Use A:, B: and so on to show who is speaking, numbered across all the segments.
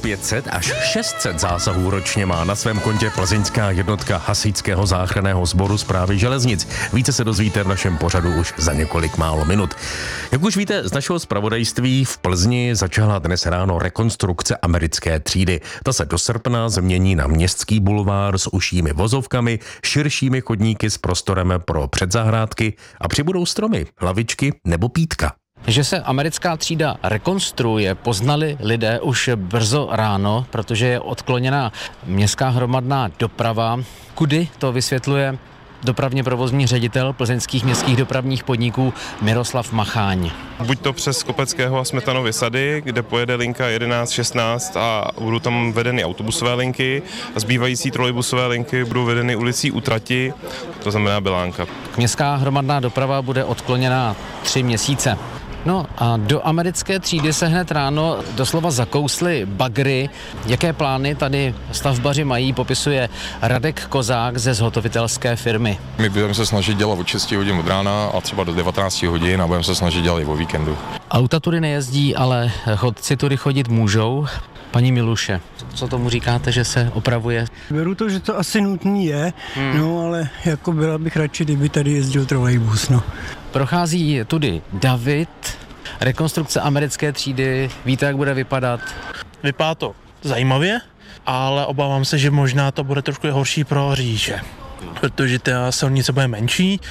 A: 500 až 600 zásahů ročně má na svém kontě plzeňská jednotka hasičského záchranného sboru Správy železnic. Více se dozvíte v našem pořadu už za několik málo minut. Jak už víte z našeho zpravodajství, v Plzni začala dnes ráno rekonstrukce americké třídy. Ta se do srpna změní na městský bulvár s užšími vozovkami, širšími chodníky s prostorem pro předzahrádky a přibudou stromy, lavičky nebo pítka.
B: Že se americká třída rekonstruuje, poznali lidé už brzo ráno, protože je odkloněná městská hromadná doprava. Kudy to vysvětluje dopravně provozní ředitel plzeňských městských dopravních podniků Miroslav Macháň.
C: Buď to přes Kopeckého a Smetanovy sady, kde pojede linka 11, 16 a budou tam vedeny autobusové linky a zbývající trolejbusové linky budou vedeny ulicí u trati, to znamená Belánka.
B: Městská hromadná doprava bude odkloněná 3 měsíce. No a do americké třídy se hned ráno doslova zakously bagry. Jaké plány tady stavbaři mají, popisuje Radek Kozák ze zhotovitelské firmy.
D: My budeme se snažit dělat od 6 hodin od rána a třeba do 19 hodin a budeme se snažit dělat i o víkendu.
B: Auta tudy nejezdí, ale chodci tudy chodit můžou. Paní Miluše, co tomu říkáte, že se opravuje?
E: Beru to, že to asi nutný je, no ale jako byla bych radši, kdyby tady jezdil trolejbus, no.
B: Prochází tudy David, rekonstrukce americké třídy, víte, jak bude vypadat?
F: Vypadá to zajímavě, ale obávám se, že možná to bude trošku horší pro řidiče, protože ta silnice bude menší,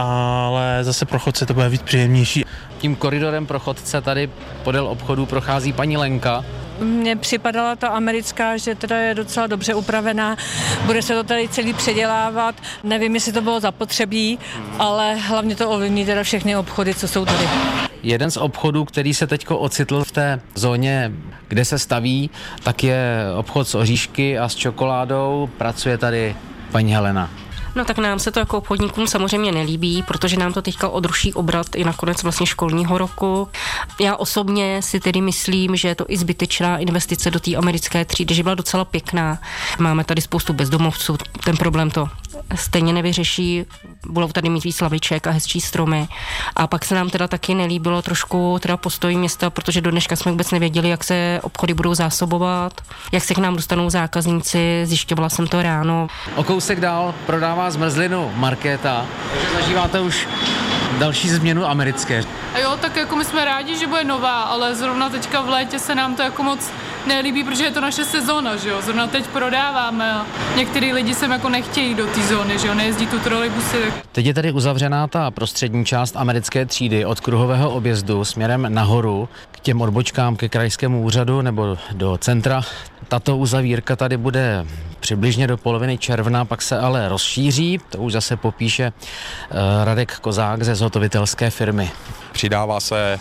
F: ale zase pro chodce to bude víc příjemnější.
B: Tím koridorem pro chodce tady podél obchodu prochází paní Lenka.
G: Mně připadala ta americká, že teda je docela dobře upravená, bude se to tady celý předělávat, nevím, jestli to bylo zapotřebí, ale hlavně to ovlivní teda všechny obchody, co jsou tady.
B: Jeden z obchodů, který se teďko ocitl v té zóně, kde se staví, tak je obchod s oříšky a s čokoládou. Pracuje tady paní Helena.
H: No tak nám se to jako obchodníkům samozřejmě nelíbí, protože nám to teďka odruší obrat i na konec vlastně školního roku. Já osobně si tedy myslím, že je to i zbytečná investice do té americké třídy, že byla docela pěkná. Máme tady spoustu bezdomovců, ten problém to stejně nevyřeší, budou tady mít víc laviček a hezčí stromy. A pak se nám teda taky nelíbilo trošku teda postoj města, protože do dneška jsme vůbec nevěděli, jak se obchody budou zásobovat, jak se k nám dostanou zákazníci, zjišťovala jsem to ráno.
B: O kousek dál prodává zmrzlinu Markéta, takže zažíváte už další změnu americké.
I: A jo, tak jako my jsme rádi, že bude nová, ale zrovna teďka v létě se nám to jako moc nelíbí, protože je to naše sezóna, že jo, zrovna teď prodáváme a některý lidi sem jako nechtějí do té zóny, že jo, nejezdí tu trolejbusy.
B: Teď je tady uzavřená ta prostřední část americké třídy od kruhového objezdu směrem nahoru k těm odbočkám ke krajskému úřadu nebo do centra. Tato uzavírka tady bude přibližně do poloviny června, pak se ale rozšíří, to už zase popíše Radek Kozák ze zhotovitelské firmy.
D: Přidává se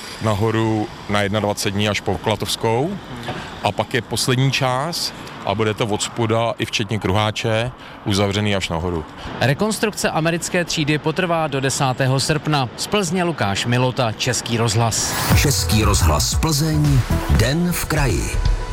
D: nahoru na 21 dní až po Klatovskou a pak je poslední část a bude to od spoda i včetně kruháče uzavřený až nahoru.
B: Rekonstrukce americké třídy potrvá do 10. srpna. Z Plzně Lukáš Milota, Český rozhlas.
J: Český rozhlas Plzeň, Den v kraji.